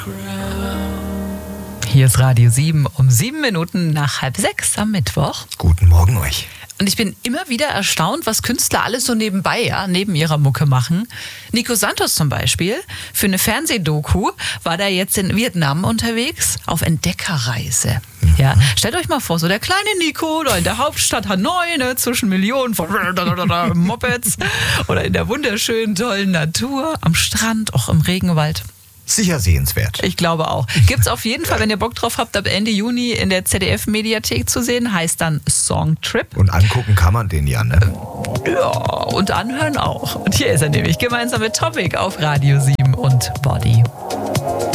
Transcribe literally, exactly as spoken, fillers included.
Hier ist Radio sieben um sieben Minuten nach halb sechs am Mittwoch. Guten Morgen euch. Und ich bin immer wieder erstaunt, was Künstler alles so nebenbei, ja, neben ihrer Mucke machen. Nico Santos zum Beispiel, für eine Fernsehdoku war der jetzt in Vietnam unterwegs auf Entdeckerreise. Mhm. Ja, stellt euch mal vor, so der kleine Nico da in der Hauptstadt Hanoi, ne, zwischen Millionen von Mopeds oder in der wunderschönen, tollen Natur, am Strand, auch im Regenwald. Sicher sehenswert. Ich glaube auch. Gibt's auf jeden Fall, wenn ihr Bock drauf habt, ab Ende Juni in der Z D F-Mediathek zu sehen. Heißt dann Songtrip. Und angucken kann man den ja, ne? Ja, und anhören auch. Und hier ist er nämlich gemeinsam mit Topic auf Radio sieben und Body.